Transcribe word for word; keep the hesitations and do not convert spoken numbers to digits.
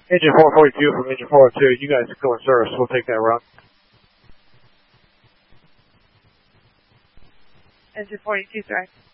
Engine four forty-two from engine four oh two, you guys go in service, we'll take that route. Engine forty-two, sorry.